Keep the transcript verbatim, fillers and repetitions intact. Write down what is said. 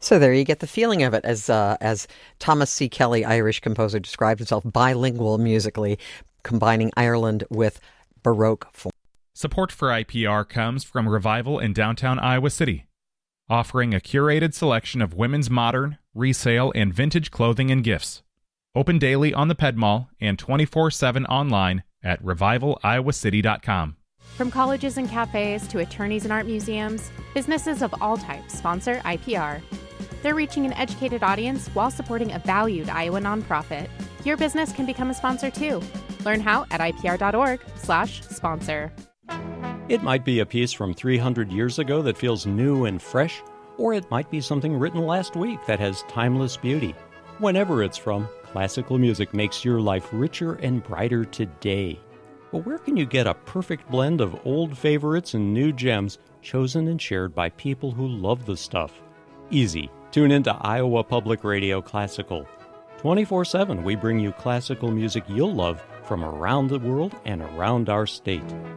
So there you get the feeling of it, as uh, as Thomas C. Kelly, Irish composer, described himself, bilingual musically, combining Ireland with Baroque form. Support for I P R comes from Revival in downtown Iowa City, offering a curated selection of women's modern, resale, and vintage clothing and gifts. Open daily on the Ped Mall and twenty-four seven online at revival iowa city dot com. From colleges and cafes to attorneys and art museums, businesses of all types sponsor I P R. They're reaching an educated audience while supporting a valued Iowa nonprofit. Your business can become a sponsor too. Learn how at ipr.org slash sponsor. It might be a piece from three hundred years ago that feels new and fresh, or it might be something written last week that has timeless beauty. Whenever it's from, classical music makes your life richer and brighter today. But where can you get a perfect blend of old favorites and new gems chosen and shared by people who love the stuff? Easy. Tune into Iowa Public Radio Classical. twenty-four seven, we bring you classical music you'll love from around the world and around our state.